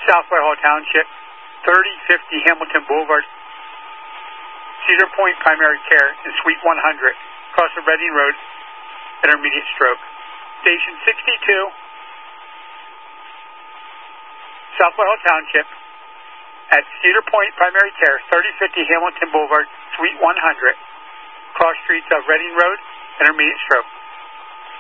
South Whitehall Township, 3050 Hamilton Boulevard, Cedar Point Primary Care in Suite 100, across the Reading Road, intermediate stroke. Station 62, South Whitehall Township, at Cedar Point Primary Care, 3050 Hamilton Boulevard, Suite 100, cross streets of Reading Road, intermediate stroke.